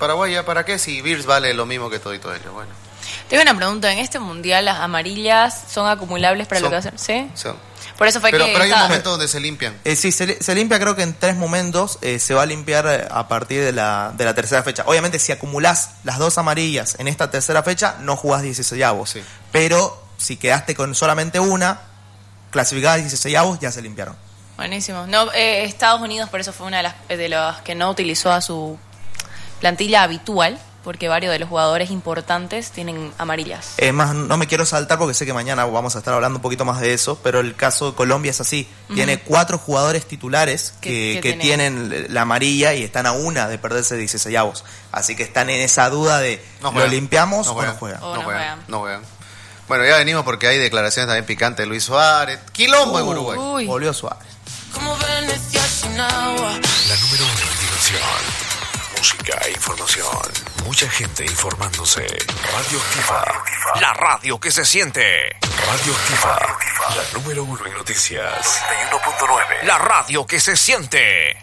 Paraguay, ¿ya para qué? Si Beers vale lo mismo que todito ellos, bueno. Tengo una pregunta, ¿en este mundial las amarillas son acumulables para lo que hacen? ¿Sí? Son. Por eso fue Pero que... hay un momento donde se limpian. Sí, se limpia creo que en 3 momentos, se va a limpiar a partir de la tercera fecha. Obviamente si acumulás las 2 amarillas en esta tercera fecha, no jugás 16avos. Sí. Pero si quedaste con solamente una, clasificada 16avos, ya se limpiaron. Buenísimo. No, Estados Unidos por eso fue una de las que no utilizó a su plantilla habitual, porque varios de los jugadores importantes tienen amarillas. Es más, no me quiero saltar porque sé que mañana vamos a estar hablando un poquito más de eso, pero el caso de Colombia es así. Tiene 4 jugadores titulares que tienen la amarilla y están a una de perderse 16avos. Así que están en esa duda de ¿lo limpiamos o no juegan? No juegan. Bueno, ya venimos porque hay declaraciones también picantes de Luis Suárez. Quilombo en Uruguay. Uy. Volvió Suárez. Como Venecia sin agua. La número 1 en diversión, música e información. Mucha gente informándose. Radio Activa. La radio que se siente. Radio Activa. La número 1 en noticias. 91.9. La radio que se siente.